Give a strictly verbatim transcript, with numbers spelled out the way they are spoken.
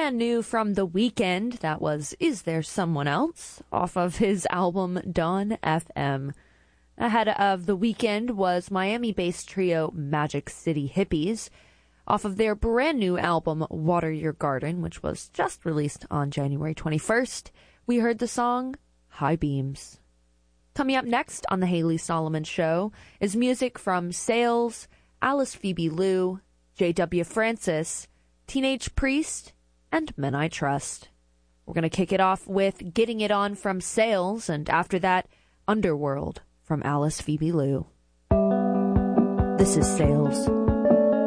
brand new from The Weeknd. That was Is There Someone Else? Off of his album Dawn F M. Ahead of The Weeknd was Miami-based trio Magic City Hippies, off of their brand new album Water Your Garden, which was just released on January twenty-first. We heard the song High Beams. Coming up next on The Haley Solomon Show is music from Sales, Alice Phoebe Lou, J W Francis, Teenage Priest, and Men I Trust. We're going to kick it off with Getting It On from Sales, and after that, Underworld from Alice Phoebe Lou. This is Sales.